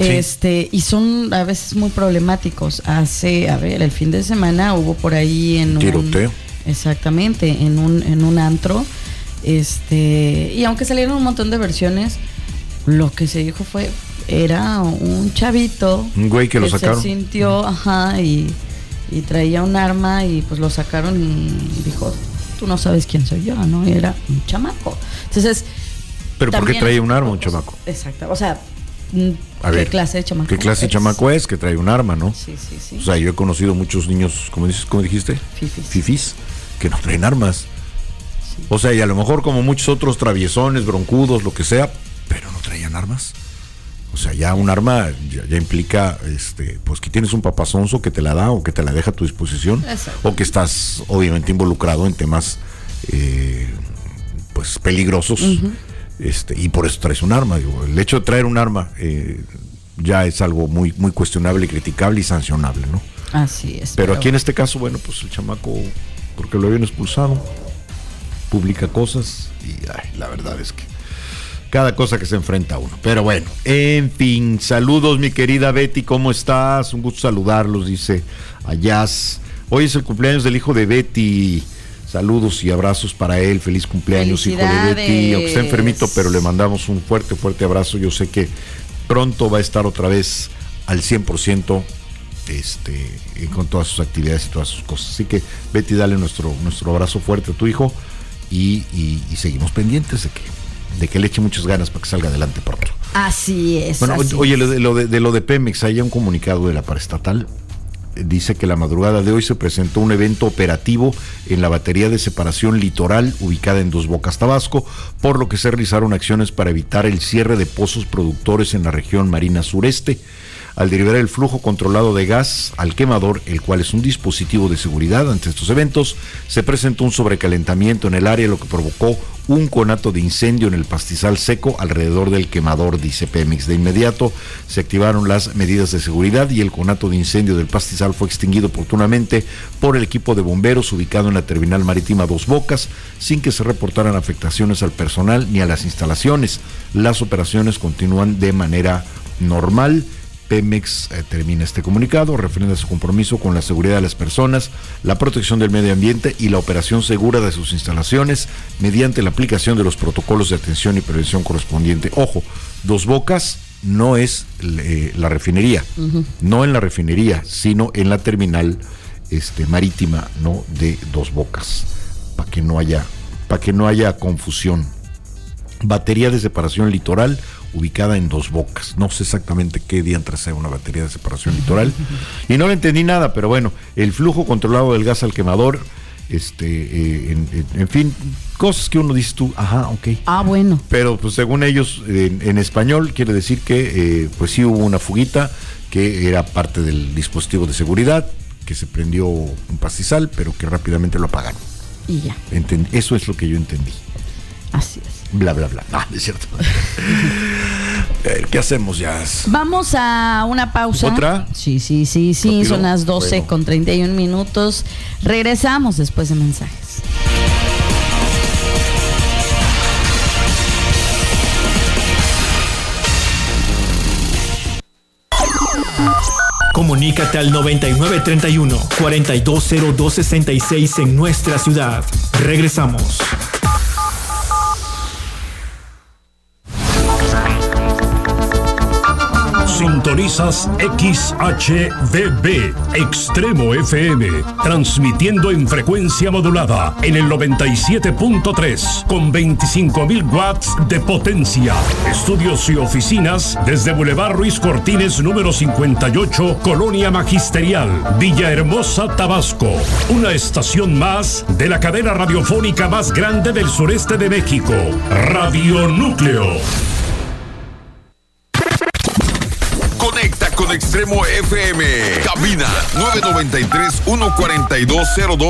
Y son a veces muy problemáticos. El fin de semana hubo por ahí en tiroteo. Exactamente, en un antro. Y aunque salieron un montón de versiones, lo que se dijo era un chavito, un güey que lo sacaron, se sintió, y traía un arma, y pues lo sacaron y dijo, tú no sabes quién soy yo, ¿no? Y era un chamaco. Entonces, pero ¿por qué traía un arma un chamaco? Exacto, o sea, ¿qué clase de chamaco? ¿Qué clase de chamaco es que trae un arma, no? Sí. O sea, yo he conocido muchos niños, ¿cómo dijiste? Fifís, que no traen armas. Sí. O sea, y a lo mejor como muchos otros traviesones, broncudos, lo que sea, pero no traían armas. O sea, ya un arma ya implica pues que tienes un papazonzo que te la da o que te la deja a tu disposición. Exacto. O que estás obviamente involucrado en temas pues peligrosos. Uh-huh. Y por eso traes un arma. Digo, el hecho de traer un arma ya es algo muy, muy cuestionable, criticable y sancionable, ¿no? Así es. Pero aquí en este caso, bueno, pues el chamaco, porque lo habían expulsado, publica cosas y la verdad es que cada cosa que se enfrenta a uno. Pero bueno, en fin, saludos mi querida Betty, ¿cómo estás? Un gusto saludarlos, dice Ayaz. Hoy es el cumpleaños del hijo de Betty. Saludos y abrazos para él, feliz cumpleaños, hijo de Betty. Aunque está enfermito, pero le mandamos un fuerte, fuerte abrazo. Yo sé que pronto va a estar otra vez al 100%, con todas sus actividades y todas sus cosas. Así que Betty, dale nuestro abrazo fuerte a tu hijo y seguimos pendientes de que le eche muchas ganas para que salga adelante pronto. Así es. Bueno, oye, lo de Pemex, hay un comunicado de la paraestatal. Dice que la madrugada de hoy se presentó un evento operativo en la batería de separación Litoral, ubicada en Dos Bocas, Tabasco, por lo que se realizaron acciones para evitar el cierre de pozos productores en la región marina sureste. Al derivar el flujo controlado de gas al quemador, el cual es un dispositivo de seguridad ante estos eventos, se presentó un sobrecalentamiento en el área, lo que provocó un conato de incendio en el pastizal seco alrededor del quemador, dice Pemex. De inmediato se activaron las medidas de seguridad y el conato de incendio del pastizal fue extinguido oportunamente por el equipo de bomberos ubicado en la terminal marítima Dos Bocas, sin que se reportaran afectaciones al personal ni a las instalaciones. Las operaciones continúan de manera normal. Pemex termina este comunicado, referente a su compromiso con la seguridad de las personas, la protección del medio ambiente y la operación segura de sus instalaciones mediante la aplicación de los protocolos de atención y prevención correspondiente. Ojo, Dos Bocas no es la refinería, uh-huh. No en la refinería, sino en la terminal marítima, ¿no?, de Dos Bocas, para que no haya confusión. Batería de separación Litoral, ubicada en Dos Bocas. No sé exactamente qué diantre sea una batería de separación Litoral. Y no le entendí nada, pero bueno, el flujo controlado del gas al quemador, en fin, cosas que uno dice tú, ajá, ok. Bueno. Pero pues según ellos, en español, quiere decir que pues sí hubo una fuguita, que era parte del dispositivo de seguridad, que se prendió un pastizal, pero que rápidamente lo apagaron. Y ya. Eso es lo que yo entendí. Así es. Bla, bla, bla. No, es cierto. ¿Qué hacemos ya? Vamos a una pausa. ¿Otra? Sí. Son las 12:31. Regresamos después de mensajes. Comunícate al 9931-420266 en nuestra ciudad. Regresamos. Sintonizas XHVB, Extremo FM, transmitiendo en frecuencia modulada en el 97.3 con 25.000 watts de potencia. Estudios y oficinas desde Boulevard Ruiz Cortines número 58, Colonia Magisterial, Villahermosa, Tabasco. Una estación más de la cadena radiofónica más grande del sureste de México, Radio Núcleo. Conecta con Extremo FM. Cabina 993-14202.